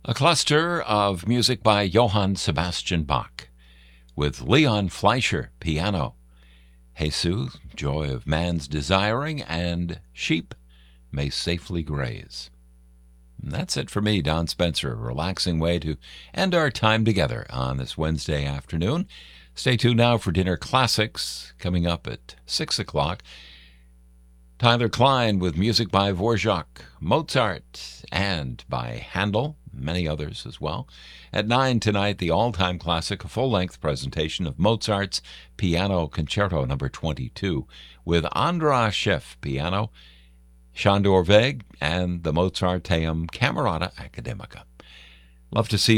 A cluster of music by Johann Sebastian Bach, with Leon Fleischer, piano, Jesus, Joy of Man's Desiring, and Sheep May Safely Graze. And that's it for me, Don Spencer. A relaxing way to end our time together on this Wednesday afternoon. Stay tuned now for Dinner Classics, coming up at 6 o'clock. Tyler Klein with music by Dvorak, Mozart, and by Handel, many others as well. At 9 tonight, the all-time classic, a full-length presentation of Mozart's Piano Concerto No. 22 with Andras Schiff, piano, Sándor Végh, and the Mozarteum Camerata Academica. Love to see